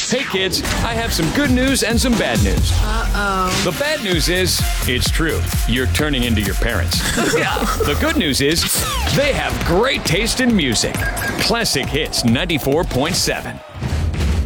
Hey kids, I have some good news and some bad news. The bad news is, it's true. You're turning into your parents. The good news is, they have great taste in music. Classic Hits 94.7.